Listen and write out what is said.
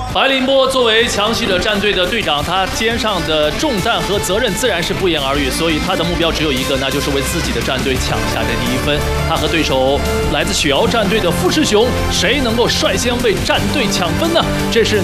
白凌波作为强袭者战队的队长，他肩上的重担和责任自然是不言而喻，所以他的目标只有一个，那就是为自己的战队抢下这第1分。他和对手来自雪瑶战队的傅世雄，谁能够率先为战队抢分呢？这是